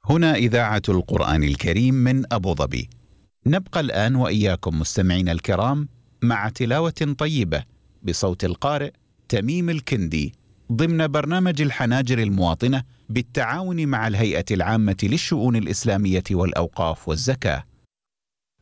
هنا إذاعة القرآن الكريم من أبو ظبي. نبقى الآن وإياكم مستمعين الكرام مع تلاوة طيبة بصوت القارئ تميم الكندي ضمن برنامج الحناجر المواطنة بالتعاون مع الهيئة العامة للشؤون الإسلامية والأوقاف والزكاة.